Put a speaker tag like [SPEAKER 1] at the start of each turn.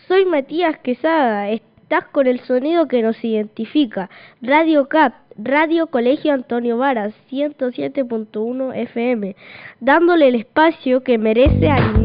[SPEAKER 1] Soy Matías Quesada. Estás con el sonido que nos identifica. Radio CAP, Radio Colegio Antonio Varas, 107.1 FM, dándole el espacio que merece al